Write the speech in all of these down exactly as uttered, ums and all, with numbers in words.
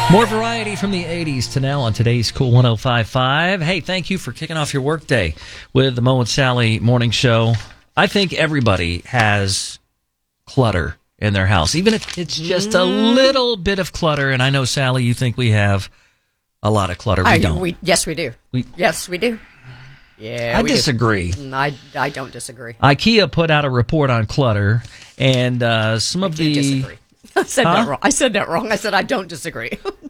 More variety from the eighties to now on today's Cool one oh five point five. Hey, thank you for kicking off your workday with the Mo and Sally Morning Show. I think everybody has clutter in their house, even if it's just a little bit of clutter. And I know, Sally, you think we have a lot of clutter. We I, don't. We, yes, we do. We, yes, we do. Yeah, I we disagree. Do. I, I don't disagree. IKEA put out a report on clutter, and uh, some I of do the... disagree. I said Huh? that wrong. I said that wrong. I said I don't disagree.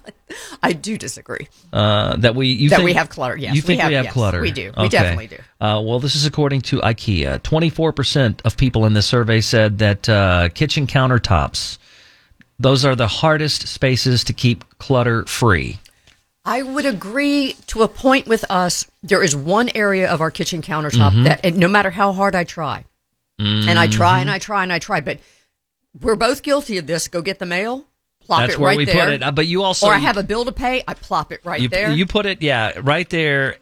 I do disagree. Uh, that we you that think, we have clutter. Yes, you think we have, we have yes, clutter? We do. Okay. We definitely do. Uh, well, this is according to IKEA. Twenty-four percent of people in this survey said that uh, kitchen countertops, those are the hardest spaces to keep clutter free. I would agree to a point with us. There is one area of our kitchen countertop mm-hmm. that, and no matter how hard I try, mm-hmm. and I try and I try and I try, but we're both guilty of this. Go get the mail. Plop That's it where right we there. put it. Uh, but you also, or I have a bill to pay. I plop it right you, there. You put it, yeah, right there,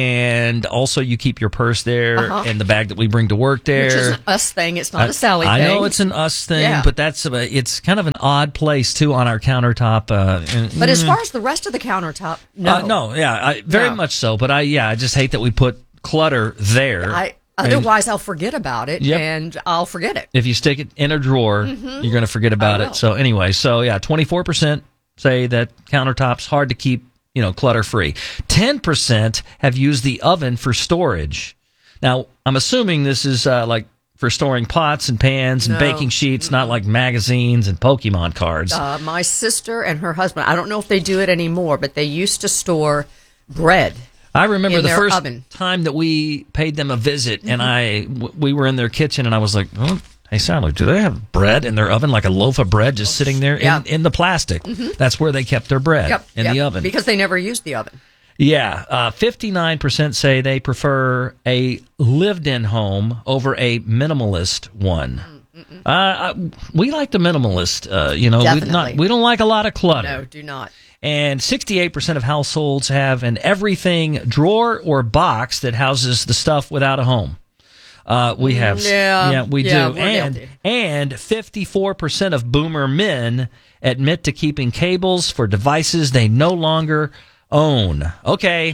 and also you keep your purse there uh-huh. and the bag that we bring to work there. Which is an us thing. It's not I, a Sally I thing. know it's an us thing, yeah. but that's a, it's kind of an odd place too on our countertop. Uh, and, but as far as the rest of the countertop, no, uh, no, yeah, I, very no. much so. But I, yeah, I just hate that we put clutter there. I. Otherwise, I'll forget about it, yep. and I'll forget it. If you stick it in a drawer, mm-hmm. you're going to forget about it. So anyway, so yeah, twenty-four percent say that countertops hard to keep, you know, clutter-free. ten percent have used the oven for storage. Now, I'm assuming this is uh, like for storing pots and pans and no. baking sheets, mm-hmm. not like magazines and Pokemon cards. Uh, my sister and her husband, I don't know if they do it anymore, but they used to store bread. I remember in the first oven. time that we paid them a visit, and I w- we were in their kitchen, and I was like, oh, hey, Sally, do they have bread in their oven, like a loaf of bread just sitting there yeah. in, in the plastic? Mm-hmm. That's where they kept their bread, yep, in yep. the oven. Because they never used the oven. Yeah. Uh, fifty-nine percent say they prefer a lived-in home over a minimalist one. Uh, I, we like the minimalist. Uh, you know, we, not, we don't like a lot of clutter. No, do not. And sixty-eight percent of households have an everything drawer or box that houses the stuff without a home. Uh, we have, yeah, yeah we yeah, do, and guilty. and fifty-four percent of boomer men admit to keeping cables for devices they no longer own. Okay.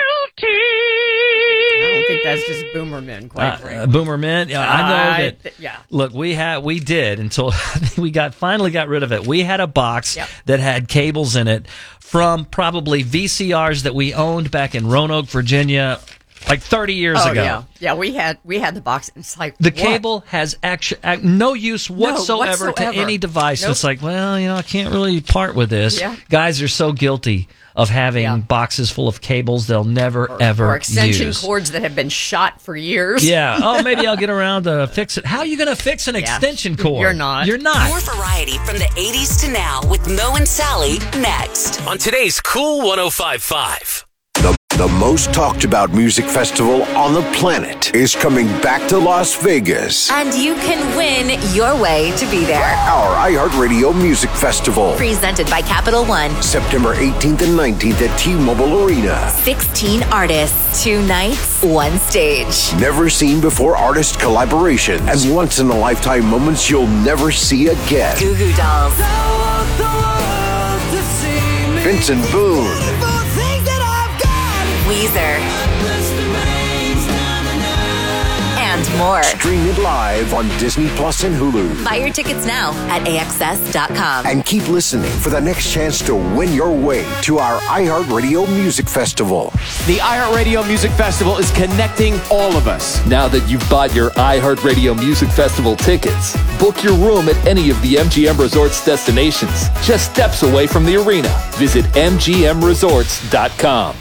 I don't think that's just boomer men, quite Uh, frankly. uh, boomer men, yeah, I know I that. th- yeah. Look, we had, we did until we got finally got rid of it. We had a box yep. that had cables in it from probably V C Rs that we owned back in Roanoke, Virginia, like thirty years oh, ago. Yeah, yeah, we had we had the box. It's like the what? cable has actually no use whatsoever, no, whatsoever. to any device. Nope. It's like, well, you know, I can't really part with this. Yeah. Guys are so guilty of having yeah. boxes full of cables they'll never or, ever or extension use. cords that have been shot for years. Yeah. Oh, maybe I'll get around to fix it. How are you going to fix an yeah. extension cord? You're not. You're not. More variety from the eighties to now with Mo and Sally next on today's Cool one oh five point five. The, the most talked about music festival on the planet is coming back to Las Vegas. And you can win your way to be there. Our iHeartRadio Music Festival. Presented by Capital One. September eighteenth and nineteenth at T-Mobile Arena. sixteen artists, two nights, one stage. Never seen before artist collaborations and once-in-a-lifetime moments you'll never see again. Goo Goo Dolls. Vincent Boone. Weezer. And more. Stream it live on Disney Plus and Hulu. Buy your tickets now at A X S dot com. And keep listening for the next chance to win your way to our iHeartRadio Music Festival. The iHeartRadio Music Festival is connecting all of us. Now that you've bought your iHeartRadio Music Festival tickets, book your room at any of the M G M Resorts destinations, just steps away from the arena. Visit M G M resorts dot com.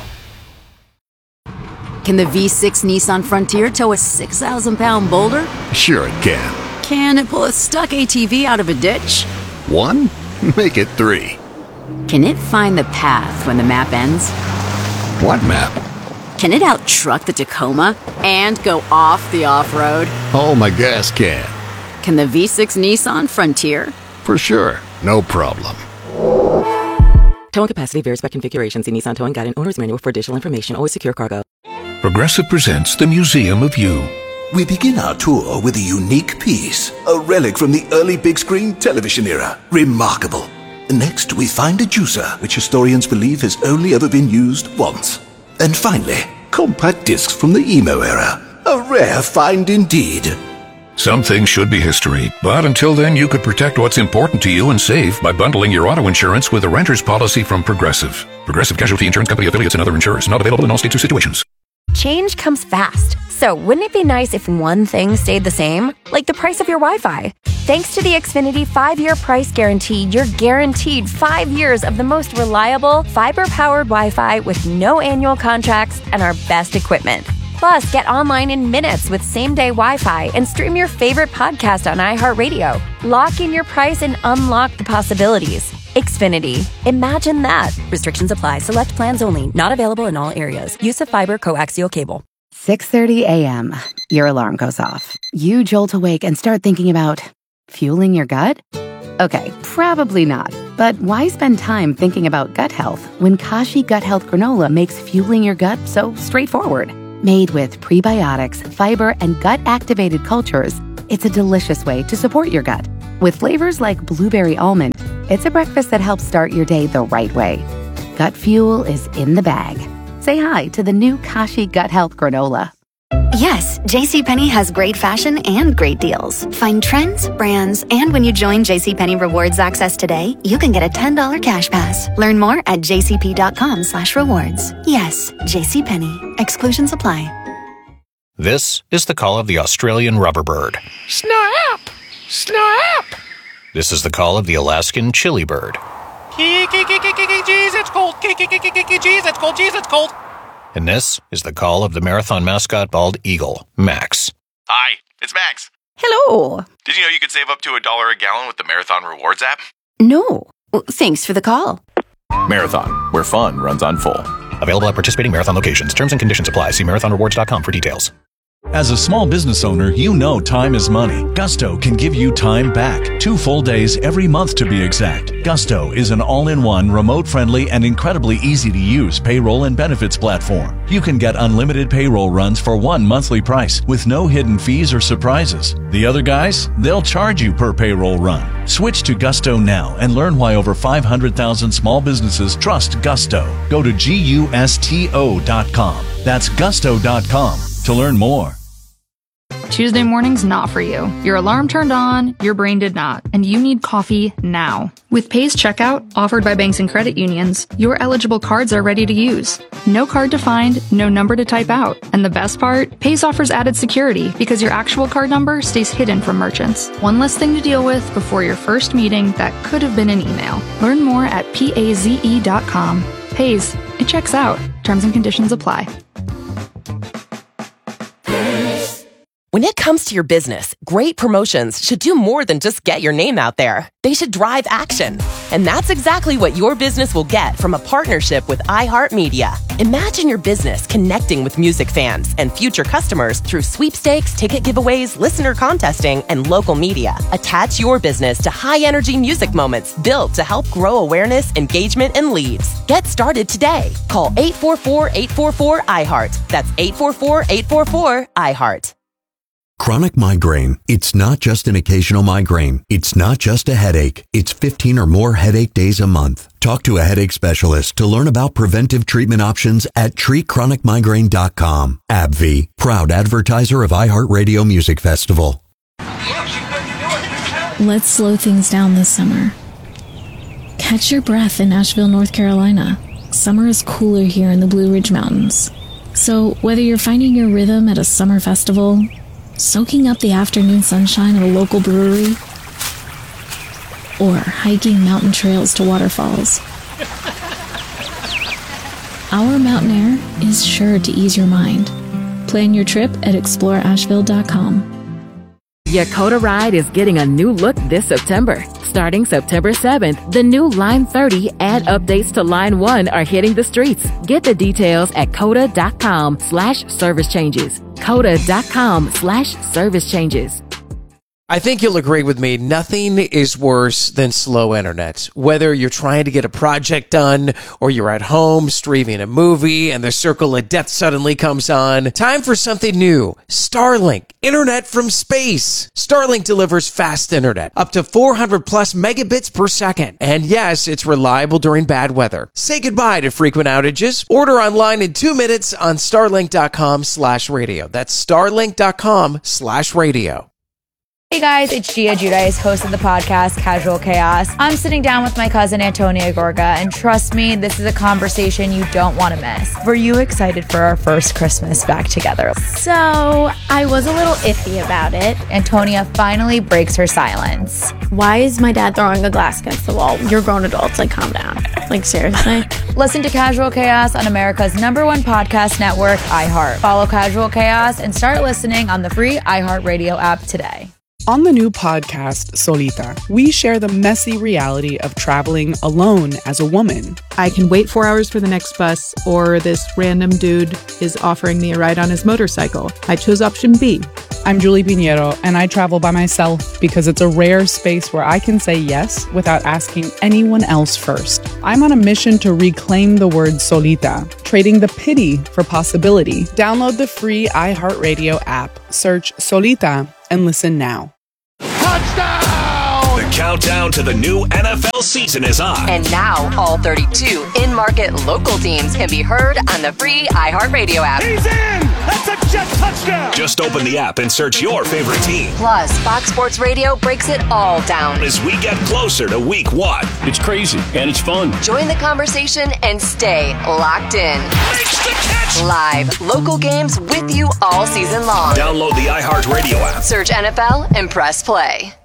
Can the V six Nissan Frontier tow a six thousand pound boulder? Sure it can. Can it pull a stuck A T V out of a ditch? One? Make it three. Can it find the path when the map ends? What map? Can it out-truck the Tacoma and go off the off-road? Oh, my gas can. Can the V six Nissan Frontier? For sure. No problem. Towing capacity varies by configuration. See Nissan Towing Guide and Owner's Manual for additional information. Always secure cargo. Progressive presents the Museum of You. We begin our tour with a unique piece, a relic from the early big screen television era. Remarkable. Next, we find a juicer, which historians believe has only ever been used once. And finally, compact discs from the emo era. A rare find indeed. Some things should be history, but until then, you could protect what's important to you and save by bundling your auto insurance with a renter's policy from Progressive. Progressive Casualty Insurance Company affiliates and other insurers. Not available in all states or situations. Change comes fast. So wouldn't it be nice if one thing stayed the same? Like the price of your Wi-Fi. Thanks to the Xfinity five-year price guarantee, you're guaranteed five years of the most reliable, fiber-powered Wi-Fi with no annual contracts and our best equipment. Plus, get online in minutes with same-day Wi-Fi and stream your favorite podcast on iHeartRadio. Lock in your price and unlock the possibilities. Xfinity. Imagine that. Restrictions apply. Select plans only. Not available in all areas. Use of fiber coaxial cable. six thirty a.m. Your alarm goes off. You jolt awake and start thinking about fueling your gut? Okay, probably not. But why spend time thinking about gut health when Kashi Gut Health Granola makes fueling your gut so straightforward? Made with prebiotics, fiber, and gut-activated cultures, it's a delicious way to support your gut. With flavors like blueberry almond, it's a breakfast that helps start your day the right way. Gut fuel is in the bag. Say hi to the new Kashi Gut Health Granola. Yes, JCPenney has great fashion and great deals. Find trends, brands, and when you join JCPenney Rewards Access today, you can get a ten dollars cash pass. Learn more at jcp.com slash rewards. Yes, JCPenney. Exclusions apply. This is the call of the Australian rubber bird. Snap! Snap! This is the call of the Alaskan chili bird. Jeez, it's cold. Jeez, it's cold. Jeez, it's cold. And this is the call of the marathon mascot bald eagle, Max. Hi, it's Max. Hello. Did you know you could save up to a dollar a gallon with the Marathon Rewards app? No. Well, thanks for the call. Marathon, where fun runs on full. Available at participating Marathon locations. Terms and conditions apply. See marathon rewards dot com for details. As a small business owner, you know time is money. Gusto can give you time back. Two full days every month to be exact. Gusto is an all-in-one, remote-friendly, and incredibly easy-to-use payroll and benefits platform. You can get unlimited payroll runs for one monthly price with no hidden fees or surprises. The other guys, they'll charge you per payroll run. Switch to Gusto now and learn why over five hundred thousand small businesses trust Gusto. Go to gusto dot com. That's gusto dot com to learn more. Tuesday morning's not for you. Your alarm turned on, your brain did not, and you need coffee now. With Pay's Checkout, offered by banks and credit unions, your eligible cards are ready to use. No card to find, no number to type out. And the best part? Pay's offers added security because your actual card number stays hidden from merchants. One less thing to deal with before your first meeting that could have been an email. Learn more at paze dot com. Pay's, it checks out. Terms and conditions apply. When it comes to your business, great promotions should do more than just get your name out there. They should drive action. And that's exactly what your business will get from a partnership with iHeartMedia. Imagine your business connecting with music fans and future customers through sweepstakes, ticket giveaways, listener contesting, and local media. Attach your business to high-energy music moments built to help grow awareness, engagement, and leads. Get started today. Call eight four four, eight four four, I heart. That's eight four four, eight four four, I heart. Chronic migraine. It's not just an occasional migraine. It's not just a headache. It's fifteen or more headache days a month. Talk to a headache specialist to learn about preventive treatment options at treat chronic migraine dot com. AbbVie, proud advertiser of iHeartRadio Music Festival. Let's slow things down this summer. Catch your breath in Asheville, North Carolina. Summer is cooler here in the Blue Ridge Mountains. So whether you're finding your rhythm at a summer festival, soaking up the afternoon sunshine at a local brewery, or hiking mountain trails to waterfalls, our mountain air is sure to ease your mind. Plan your trip at explore asheville dot com. Yakota Ride is getting a new look this September. Starting September seventh, the new Line thirty and updates to Line one are hitting the streets. Get the details at coda dot com slash service changes. coda dot com slash service changes. I think you'll agree with me. Nothing is worse than slow internet. Whether you're trying to get a project done or you're at home streaming a movie and the circle of death suddenly comes on. Time for something new. Starlink. Internet from space. Starlink delivers fast internet. Up to four hundred plus megabits per second. And yes, it's reliable during bad weather. Say goodbye to frequent outages. Order online in two minutes on starlink.com slash radio. That's starlink.com slash radio. Hey guys, it's Gia Giudice, host of the podcast Casual Chaos. I'm sitting down with my cousin Antonia Gorga, and trust me, this is a conversation you don't want to miss. Were you excited for our first Christmas back together? So, I was a little iffy about it. Antonia finally breaks her silence. Why is my dad throwing a glass against the wall? You're grown adults, like calm down. Like seriously? Listen to Casual Chaos on America's number one podcast network, iHeart. Follow Casual Chaos and start listening on the free iHeartRadio app today. On the new podcast, Solita, we share the messy reality of traveling alone as a woman. I can wait four hours for the next bus, or this random dude is offering me a ride on his motorcycle. I chose option B. I'm Julie Pinheiro, and I travel by myself because it's a rare space where I can say yes without asking anyone else first. I'm on a mission to reclaim the word solita, trading the pity for possibility. Download the free iHeartRadio app, search Solita, and listen now. Touchdown! The countdown to the new N F L season is on. And now all thirty-two in-market local teams can be heard on the free iHeartRadio app. He's in! That's a jet touchdown! Just open the app and search your favorite team. Plus, Fox Sports Radio breaks it all down as we get closer to week one. It's crazy and it's fun. Join the conversation and stay locked in. Makes the catch! Live, local games with you all season long. Download the iHeartRadio app. Search N F L and press play.